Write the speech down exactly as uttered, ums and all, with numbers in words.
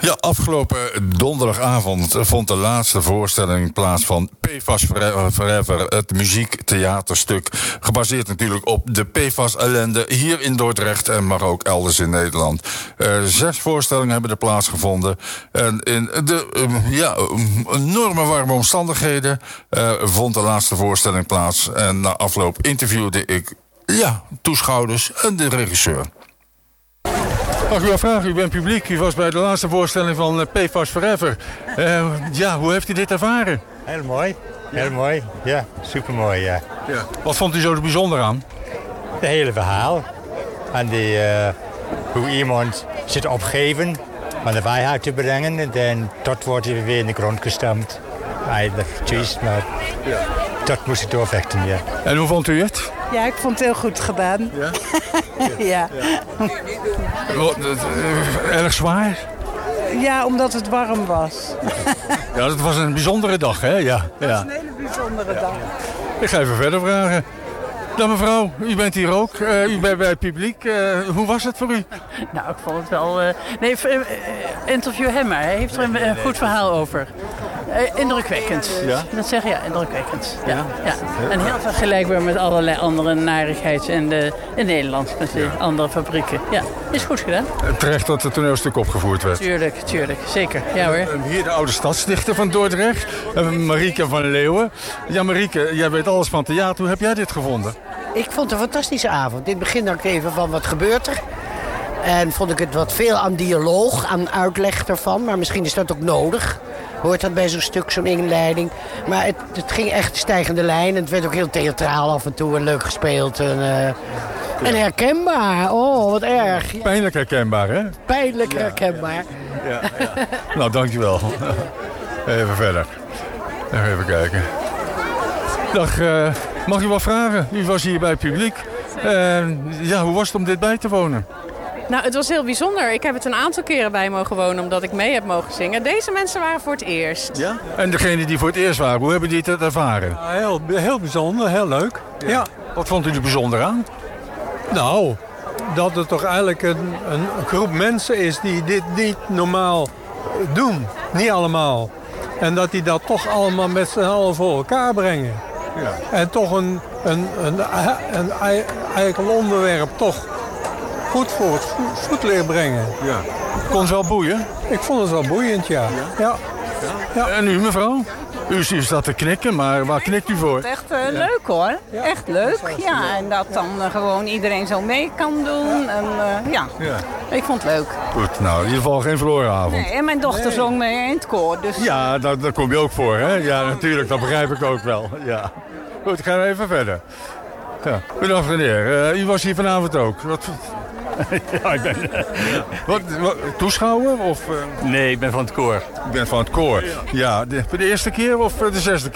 Ja, afgelopen donderdagavond vond de laatste voorstelling plaats van P F A S Forever, het muziektheaterstuk. Gebaseerd natuurlijk op de P F A S-ellende hier in Dordrecht en maar ook elders in Nederland. Uh, zes voorstellingen hebben er plaatsgevonden. En in de uh, ja, enorme warme omstandigheden uh, vond de laatste voorstelling plaats. En na afloop interviewde ik ja, toeschouwers en de regisseur. Mag ik u wel vragen, u bent publiek, u was bij de laatste voorstelling van P F A S Forever. Uh, ja, hoe heeft u dit ervaren? Heel mooi, heel ja. mooi. Ja, supermooi, ja. ja. Wat vond u zo bijzonder aan? Het hele verhaal. En die, uh, hoe iemand zit opgeven om de waarheid te brengen en dan tot wordt hij weer in de grond gestampt. Eigenlijk, juist, maar ja. dat moest ik doorvechten, ja. En hoe vond u het? Ja, ik vond het heel goed gedaan. Ja? ja. ja. Wat, uh, erg zwaar? Ja, omdat het warm was. ja, dat was een bijzondere dag, hè? Ja. Dat ja. was een hele bijzondere dag. Ik ga even verder vragen. Dan mevrouw, u bent hier ook. Uh, u bent bij het publiek. Uh, hoe was het voor u? Nou, ik vond het wel... Uh, nee, uh, interview hem maar. Hij heeft er een, een goed verhaal over. Uh, indrukwekkend. Ja? Dat zeg je, ja, indrukwekkend. Ja, ja. En heel vergelijkbaar met allerlei andere narigheid in, de, in Nederland. Met de andere fabrieken. Ja, is goed gedaan. Terecht dat het toneelstuk opgevoerd werd. Tuurlijk, tuurlijk. Zeker. Ja hoor. En hier de oude stadsdichter van Dordrecht. Marieke van Leeuwen. Ja, Marieke, jij weet alles van theater. Hoe heb jij dit gevonden? Ik vond het een fantastische avond. In het begin dacht ik even van wat gebeurt er. En vond ik het wat veel aan dialoog, aan uitleg ervan. Maar misschien is dat ook nodig. Hoort dat bij zo'n stuk, zo'n inleiding. Maar het, het ging echt stijgende lijn. En het werd ook heel theatraal af en toe en leuk gespeeld. En, uh, en herkenbaar. Oh, wat erg. Pijnlijk herkenbaar, hè? Pijnlijk herkenbaar. Ja, ja. Nou, dankjewel. Even verder. Even kijken. Dag, uh, mag u wat vragen? U was hier bij het publiek. Uh, ja, hoe was het om dit bij te wonen? Nou, het was heel bijzonder. Ik heb het een aantal keren bij mogen wonen omdat ik mee heb mogen zingen. Deze mensen waren voor het eerst. Ja? En degenen die voor het eerst waren, hoe hebben die het ervaren? Ja, heel, heel bijzonder, heel leuk. Ja. Ja. Wat vond u er bijzonder aan? Nou, dat het toch eigenlijk een, een groep mensen is die dit niet normaal doen. Niet allemaal. En dat die dat toch allemaal met z'n allen voor elkaar brengen. Ja. En toch een, een, een, een, een eigen onderwerp toch goed voor het voetlicht brengen. Ja. Kon het wel boeien? Ik vond het wel boeiend, ja. ja. ja. ja. En u, mevrouw? U staat te knikken, maar waar knikt u voor? Het is echt uh, ja. leuk hoor. Ja. Echt leuk. Ja, en dat dan uh, gewoon iedereen zo mee kan doen. En, uh, ja. ja, ik vond het leuk. Goed, nou in ieder geval geen verloren avond. Nee, en mijn dochter nee. zong mee in het koor. Dus... Ja, daar, daar kom je ook voor, hè? Ja, natuurlijk, dat begrijp ik ook wel. Ja. Goed, gaan we even verder. Ja. Bedankt meneer, uh, u was hier vanavond ook. Wat... ja, ik ben... wat, wat, toeschouwer? Of, uh... Nee, ik ben van het koor. Ik ben van het koor. Ja, de, de eerste keer of de zesde keer?